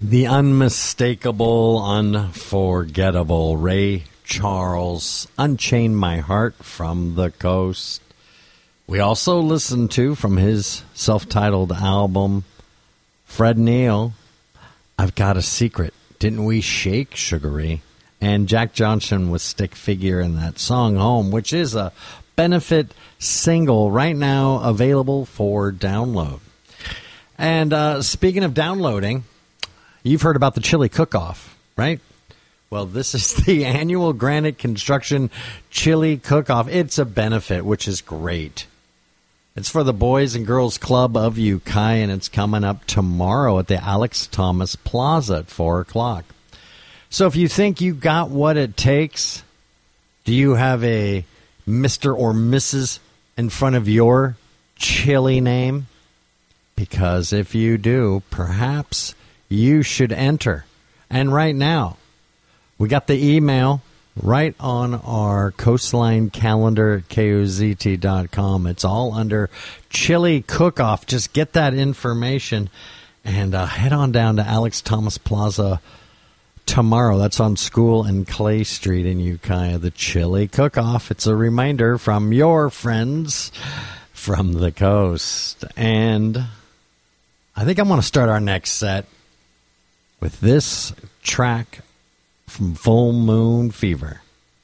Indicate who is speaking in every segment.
Speaker 1: The unmistakable, unforgettable Ray Charles, Unchain My Heart from the Coast. We also listened to, from his self-titled album, Fred Neil, I've Got a Secret. Didn't We Shake, Sugary? And Jack Johnson with Stick Figure in that song, Home, which is a benefit single right now available for download. And speaking of downloading, you've heard about the Chili Cook-Off, right? Well, this is the annual Granite Construction Chili Cook-Off. It's a benefit, which is great. It's for the Boys and Girls Club of Ukiah, and it's coming up tomorrow at the Alex Thomas Plaza at 4 o'clock. So if you think you got what it takes, do you have a Mr. or Mrs. in front of your chili name? Because if you do, perhaps you should enter. And right now, we got the email right on our Coastline calendar at KOZT.com. It's all under Chili Cook-Off. Just get that information and head on down to Alex Thomas Plaza tomorrow. That's on School and Clay Street in Ukiah. The Chili Cook-Off. It's a reminder from your friends from the coast. And I think I'm going to start our next set with this track from Full Moon Fever.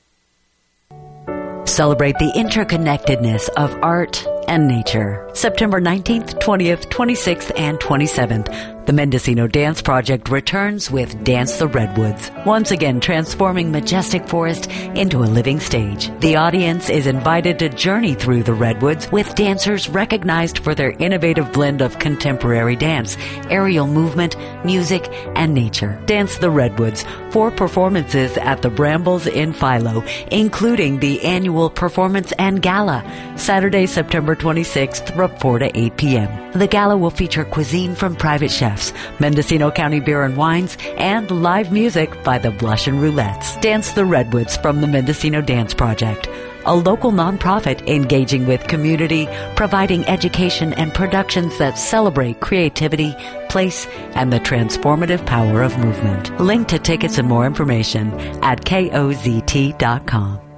Speaker 2: Celebrate the interconnectedness of art and nature. September 19th, 20th, 26th, and 27th. The Mendocino Dance Project returns with Dance the Redwoods, once again transforming majestic forest into a living stage. The audience is invited to journey through the Redwoods with dancers recognized for their innovative blend of contemporary dance, aerial movement, music, and nature. Dance the Redwoods, 4 performances at the Brambles in Philo, including the annual performance and gala, Saturday, September 26th from 4 to 8 p.m. The gala will feature cuisine from private chefs, Mendocino County Beer and Wines, and live music by the Blush and Roulettes. Dance the Redwoods from the Mendocino Dance Project, a local nonprofit engaging with community, providing education and productions that celebrate creativity, place, and the transformative power of movement. Link to tickets and more information at KOZT.com.